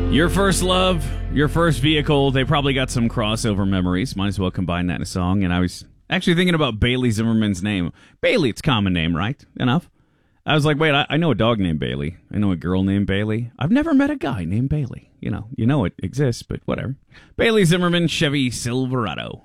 Your first love, your first vehicle, they probably got some crossover memories. Might as well combine that in a song. And I was actually thinking about Bailey Zimmerman's name. Bailey, it's a common name, right? Enough. I was like, wait, I know a dog named Bailey. I know a girl named Bailey. I've never met a guy named Bailey. You know it exists, but whatever. Bailey Zimmerman, Chevy Silverado.